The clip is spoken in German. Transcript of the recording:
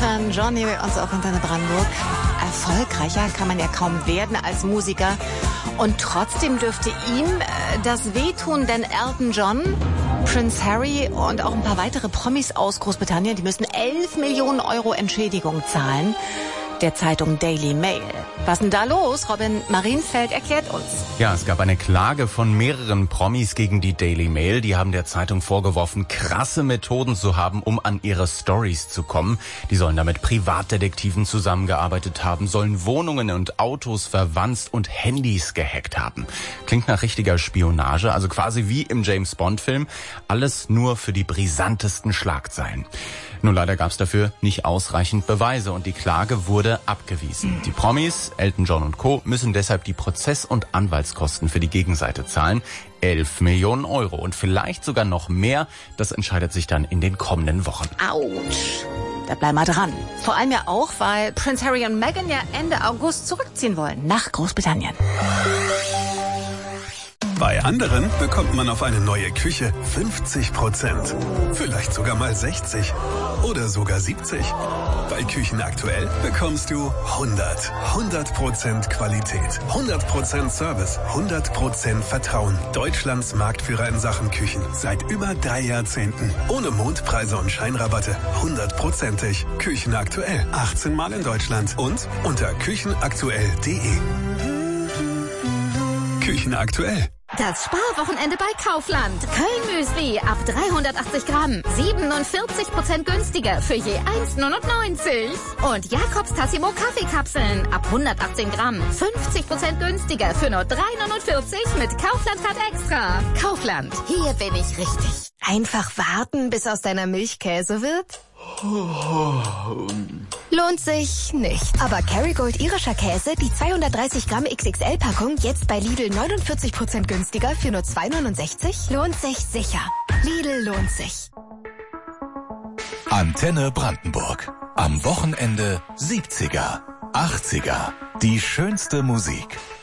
Elton John hier bei uns auf Antenne Brandenburg. Erfolgreicher kann man ja kaum werden als Musiker. Und trotzdem dürfte ihm das wehtun, denn Elton John, Prince Harry und auch ein paar weitere Promis aus Großbritannien, die müssen 11 Millionen Euro Entschädigung zahlen. Der Zeitung Daily Mail. Was denn da los? Robin Marienfeld erklärt uns. Ja, es gab eine Klage von mehreren Promis gegen die Daily Mail. Die haben der Zeitung vorgeworfen, krasse Methoden zu haben, um an ihre Stories zu kommen. Die sollen da mit Privatdetektiven zusammengearbeitet haben, sollen Wohnungen und Autos verwanzt und Handys gehackt haben. Klingt nach richtiger Spionage, also quasi wie im James-Bond-Film. Alles nur für die brisantesten Schlagzeilen. Nur leider gab es dafür nicht ausreichend Beweise und die Klage wurde abgewiesen. Die Promis, Elton John und Co. müssen deshalb die Prozess- und Anwaltskosten für die Gegenseite zahlen. 11 Millionen Euro und vielleicht sogar noch mehr. Das entscheidet sich dann in den kommenden Wochen. Autsch. Da bleiben wir dran. Vor allem ja auch, weil Prince Harry und Meghan ja Ende August zurückziehen wollen nach Großbritannien. Bei anderen bekommt man auf eine neue Küche 50%. Vielleicht sogar mal 60. Oder sogar 70. Bei Küchen aktuell bekommst du 100. 100% Qualität. 100% Service. 100% Vertrauen. Deutschlands Marktführer in Sachen Küchen. Seit über 3 Jahrzehnten. Ohne Mondpreise und Scheinrabatte. 100%ig. Küchen aktuell. 18 Mal in Deutschland. Und unter küchenaktuell.de. Küchen aktuell. Das Sparwochenende bei Kaufland. Köln-Müsli ab 380 Gramm. 47% günstiger für je 1,99. Und Jakobs Tassimo Kaffeekapseln ab 118 Gramm. 50% günstiger für nur 3,49 mit Kaufland-Card extra. Kaufland, hier bin ich richtig. Einfach warten, bis aus deiner Milch Käse wird? Lohnt sich nicht. Aber Kerrygold irischer Käse, die 230 Gramm XXL-Packung, jetzt bei Lidl 49% günstiger für nur 2,69? Lohnt sich sicher. Lidl lohnt sich. Antenne Brandenburg. Am Wochenende 70er, 80er. Die schönste Musik.